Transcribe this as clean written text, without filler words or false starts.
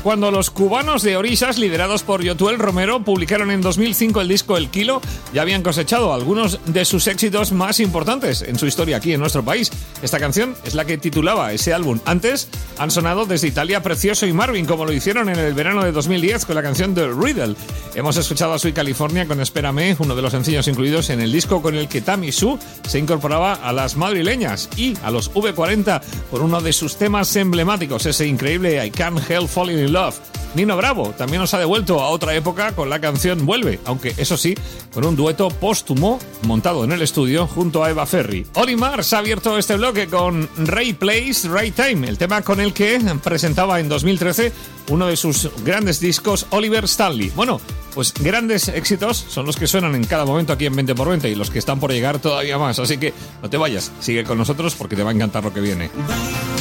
cuando los cubanos de Orishas, liderados por Yotuel Romero, publicaron en 2005 el disco El Kilo, ya habían cosechado algunos de sus éxitos más importantes en su historia aquí en nuestro país. Esta canción es la que titulaba ese álbum. Antes han sonado desde Italia Precioso y Marvin, como lo hicieron en el verano de 2010 con la canción The Riddle. Hemos escuchado a Sui California con Espérame, uno de los sencillos incluidos en el disco con el que Tammy Sue se incorporaba a las madrileñas, y a los V40 por uno de sus temas emblemáticos, ese increíble I Can't Help Falling in Love. Nino Bravo también nos ha devuelto a otra época con la canción Vuelve, aunque eso sí, con un dueto póstumo montado en el estudio junto a Eva Ferri. Olimar se ha abierto este bloque con Right Place, Right Time, el tema con el que presentaba en 2013 uno de sus grandes discos, Oliver Stanley. Bueno, pues grandes éxitos son los que suenan en cada momento aquí en 20x20 y los que están por llegar todavía más, así que no te vayas, sigue con nosotros porque te va a encantar lo que viene.